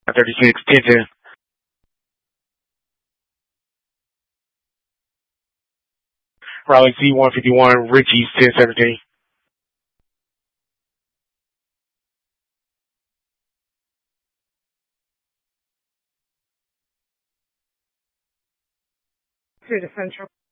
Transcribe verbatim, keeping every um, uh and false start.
thirty-six, ten ten. Raleigh C one fifty-one, Richie ten seventeen. To the Central.